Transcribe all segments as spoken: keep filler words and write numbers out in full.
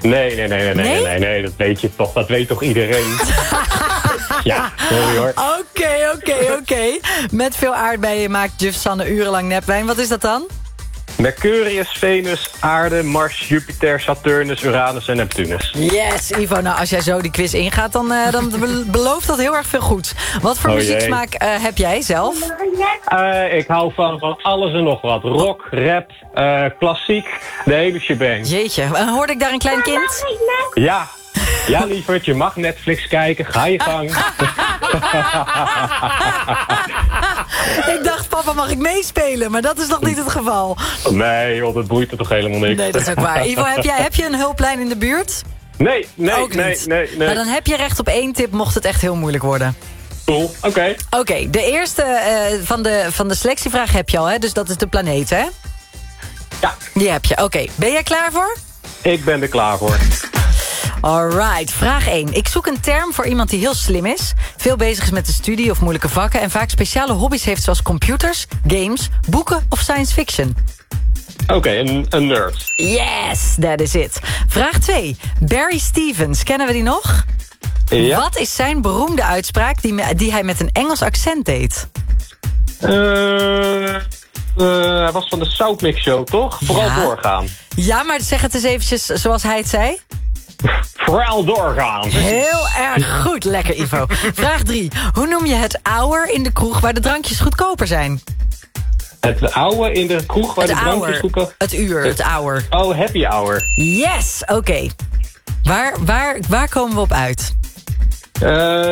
Nee, nee, nee, nee, nee, Nee? nee, nee, dat weet je toch. Dat weet toch iedereen? Ja, sorry hoor. Oké, oké, oké. Met veel aardbeien maakt Juf Sanne urenlang nepwijn. Wat is dat dan? Mercurius, Venus, Aarde, Mars, Jupiter, Saturnus, Uranus en Neptunus. Yes, Ivo. Nou, als jij zo die quiz ingaat, dan, uh, dan be- belooft dat heel erg veel goeds. Wat voor Oh, muzieksmaak uh, heb jij zelf? Uh, ik hou van, van alles en nog wat. Rock, rap, uh, klassiek, de hele shebang. Jeetje, uh, hoorde ik daar een klein kind? Ja, ja lieverd, je mag Netflix kijken, ga je gang. Ik dacht, papa, mag ik meespelen? Maar dat is nog niet het geval. Nee joh, dat boeit er toch helemaal niks. Nee, dat is ook waar. Ivo, heb, jij, heb je een hulplijn in de buurt? Nee, nee, Ook nee, niet. nee, nee. Maar dan heb je recht op één tip, mocht het echt heel moeilijk worden. Cool, oké. Okay. Oké, okay, de eerste uh, van, de, van de selectievraag heb je al, hè? Dus dat is de planeet, hè? Ja. Die heb je. Oké, okay. Ben jij klaar voor? Ik ben er klaar voor. Alright, vraag één. Ik zoek een term voor iemand die heel slim is, veel bezig is met de studie of moeilijke vakken en vaak speciale hobby's heeft zoals computers, games, boeken of science fiction. Oké, okay, een, een nerd. Yes, that is it. Vraag twee. Barry Stevens, kennen we die nog? Ja. Wat is zijn beroemde uitspraak die, die hij met een Engels accent deed? Uh, uh, hij was van de Southmix Show, toch? Vooral Ja. doorgaan. Ja, maar zeg het eens eventjes zoals hij het zei. Vooral doorgaan. Heel erg goed. Lekker, Ivo. Vraag drie. Hoe noem je het hour in de kroeg waar de drankjes goedkoper zijn? Het oude in de kroeg waar Het de drankjes hour. goedkoper... Het uur, het hour. Oh, happy hour. Yes, oké. Okay. Waar, waar, waar komen we op uit? Uh...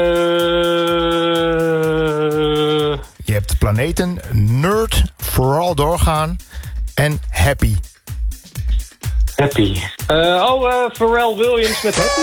Je hebt planeten, nerd, vooral doorgaan en happy. Happy. Uh, oh, uh, Pharrell Williams met Happy.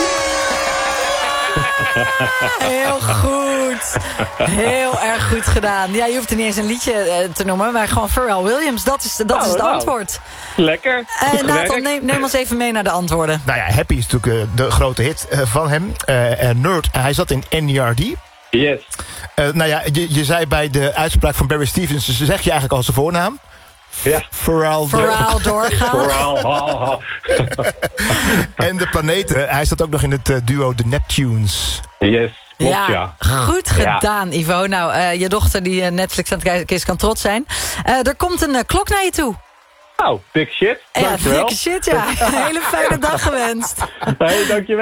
Heel goed. Heel erg goed gedaan. Ja, je hoeft er niet eens een liedje uh, te noemen, maar gewoon Pharrell Williams. Dat is, dat oh, is het nou. antwoord. Lekker. Uh, Nathan, neem, neem ons even mee naar de antwoorden. Nou ja, Happy is natuurlijk uh, de grote hit uh, van hem. Uh, uh, nerd, hij zat in N E R D. Yes. Uh, nou ja, je, je zei bij de uitspraak van Barry Stevens, dus zeg je eigenlijk al zijn voornaam. Ja. Pharrell Vooral doorgaan. Vooral. En de planeten, hij zat ook nog in het uh, duo The Neptunes. Yes. Klopt, ja, ja, goed gedaan, ja. Ivo. Nou, uh, je dochter die uh, Netflix aan het kijken is, kan trots zijn. Uh, er komt een uh, klok naar je toe. Oh, big shit. Ja, Dankjewel. dikke shit, ja. Een hele fijne dag gewenst. Hey, dankjewel.